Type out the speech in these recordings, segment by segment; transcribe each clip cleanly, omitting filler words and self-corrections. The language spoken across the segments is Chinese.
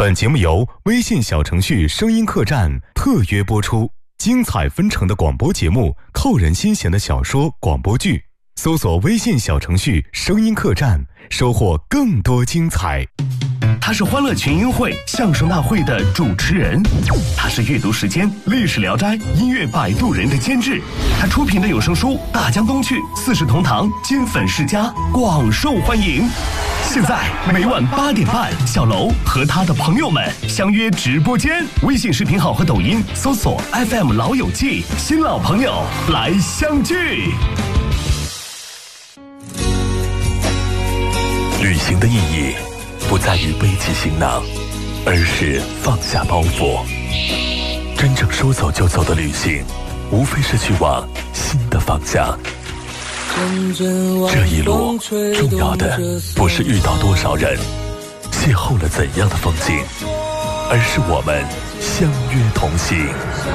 本节目由微信小程序声音客栈特约播出，精彩纷呈的广播节目，扣人心弦的小说广播剧，搜索微信小程序声音客栈，收获更多精彩。 他是欢乐群英会相声大会的主持人，他是阅读时间历史聊斋音乐摆渡人的监制，他出品的有声书《大江东去》四世同堂金粉世家广受欢迎。现在每晚8点半，小楼和他的朋友们相约直播间，微信视频号和抖音搜索 FM 老友记，新老朋友来相聚。旅行的意义不在于背起行囊，而是放下包袱。真正说走就走的旅行，无非是去往新的方向。这一路重要的不是遇到多少人，邂逅了怎样的风景，而是我们相约同行。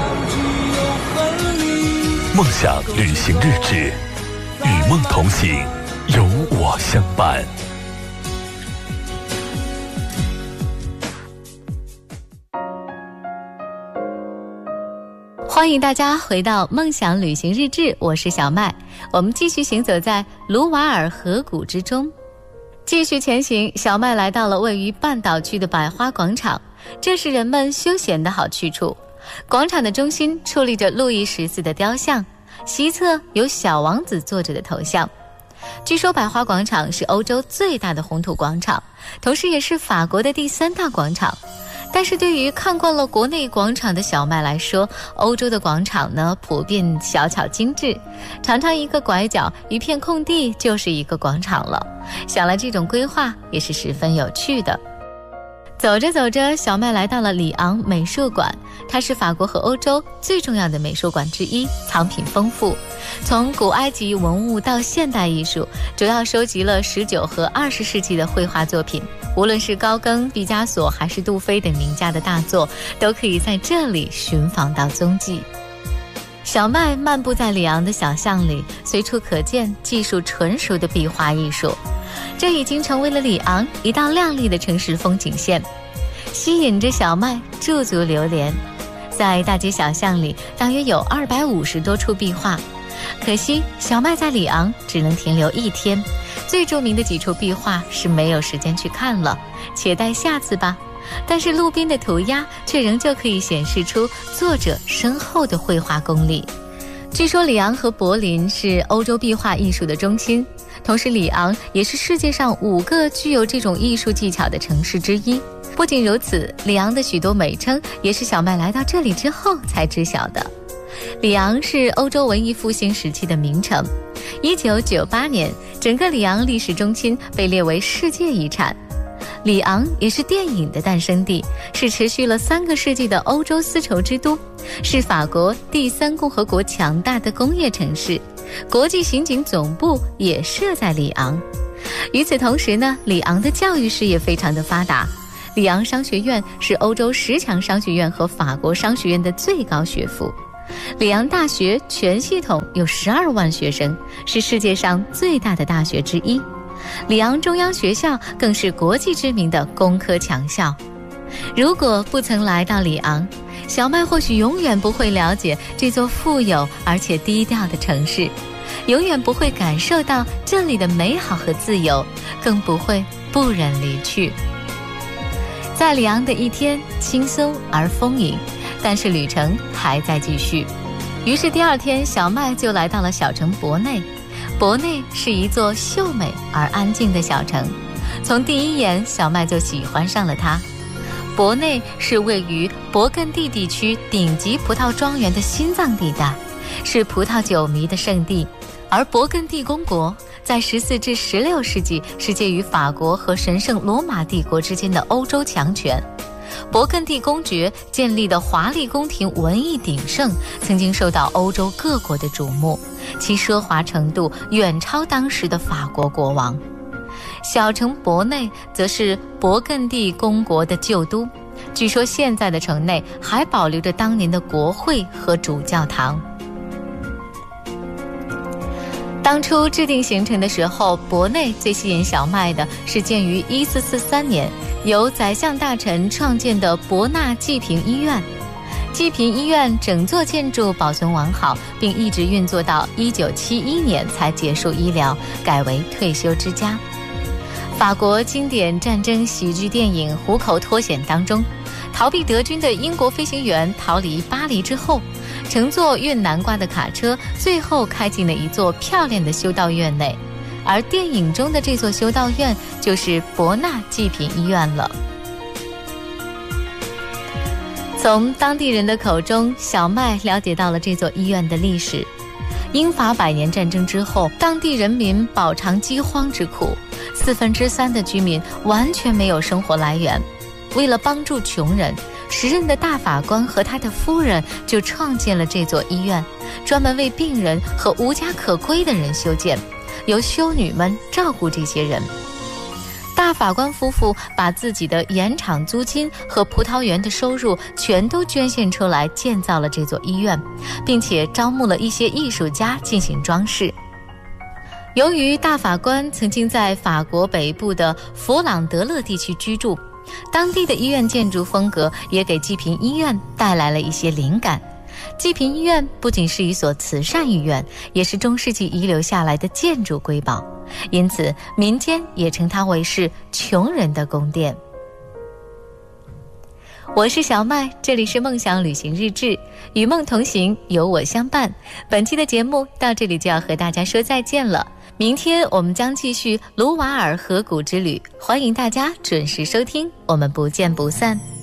梦想旅行日志，与梦同行，有我相伴。 欢迎大家回到梦想旅行日志，我是小麦。我们继续行走在卢瓦尔河谷之中，继续前行。小麦来到了位于半岛区的百花广场，这是人们休闲的好去处。广场的中心矗立着路易14的雕像，西侧有小王子坐着的头像。据说百花广场是欧洲最大的红土广场，同时也是法国的第3大广场。但是对于看惯了国内广场的小麦来说，欧洲的广场呢，普遍小巧精致，常常一个拐角一片空地就是一个广场了。想来这种规划也是十分有趣的。走着走着，小麦来到了里昂美术馆，它是法国和欧洲最重要的美术馆之一，藏品丰富，从古埃及文物到现代艺术，主要收集了19和20世纪的绘画作品。无论是高更、毕加索还是杜菲等名家的大作，都可以在这里寻访到踪迹。小麦漫步在里昂的小巷里，随处可见技术纯熟的壁画艺术，这已经成为了里昂一道亮丽的城市风景线，吸引着小麦驻足流连。在大街小巷里，大约有250多处壁画。可惜小麦在里昂只能停留1天，最著名的几处壁画是没有时间去看了，且待下次吧。但是路边的涂鸦却仍旧可以显示出作者深厚的绘画功力。据说里昂和柏林是欧洲壁画艺术的中心，同时里昂也是世界上5个具有这种艺术技巧的城市之一。不仅如此，里昂的许多美称也是小麦来到这里之后才知晓的。里昂是欧洲文艺复兴时期的名城，1998年整个里昂历史中心被列为世界遗产。里昂也是电影的诞生地，是持续了3个世纪的欧洲丝绸之都，是法国第3共和国强大的工业城市，国际刑警总部也设在里昂。与此同时呢，里昂的教育事业非常的发达，里昂商学院是欧洲10强商学院和法国商学院的最高学府。里昂大学全系统有12万学生，是世界上最大的大学之一。里昂中央学校更是国际知名的工科强校。如果不曾来到里昂，小麦或许永远不会了解这座富有而且低调的城市，永远不会感受到这里的美好和自由，更不会不忍离去。在里昂的一天轻松而丰盈，但是旅程还在继续。于是第2天，小麦就来到了小城博内。博内是一座秀美而安静的小城，从第一眼小麦就喜欢上了它。博内是位于勃艮第地区顶级葡萄庄园的心脏地带，是葡萄酒迷的圣地。而勃艮第公国在14至16世纪是介于法国和神圣罗马帝国之间的欧洲强权。勃艮第公爵建立的华丽宫廷文艺鼎盛，曾经受到欧洲各国的瞩目，其奢华程度远超当时的法国国王。小城博内则是勃艮第公国的旧都，据说现在的城内还保留着当年的国会和主教堂。 当初制定行程的时候，博内最吸引小麦的是建于1443年由宰相大臣创建的博纳济贫医院。济贫医院整座建筑保存完好，并一直运作到1971年才结束医疗，改为退休之家。法国经典战争喜剧电影《虎口脱险》当中，逃避德军的英国飞行员逃离巴黎之后，乘坐运南瓜的卡车，最后开进了一座漂亮的修道院内，而电影中的这座修道院就是博纳济贫医院了。从当地人的口中，小麦了解到了这座医院的历史。英法100年战争之后，当地人民饱尝饥荒之苦，3/4的居民完全没有生活来源。为了帮助穷人，时任的大法官和他的夫人就创建了这座医院，专门为病人和无家可归的人修建，由修女们照顾这些人。大法官夫妇把自己的盐场租金和葡萄园的收入全都捐献出来，建造了这座医院，并且招募了一些艺术家进行装饰。由于大法官曾经在法国北部的佛朗德勒地区居住，当地的医院建筑风格也给济贫医院带来了一些灵感。济贫医院不仅是一所慈善医院，也是中世纪遗留下来的建筑瑰宝，因此民间也称它为是穷人的宫殿。我是小麦，这里是梦想旅行日志，与梦同行，有我相伴。本期的节目到这里就要和大家说再见了，明天我们将继续卢瓦尔河谷之旅，欢迎大家准时收听，我们不见不散。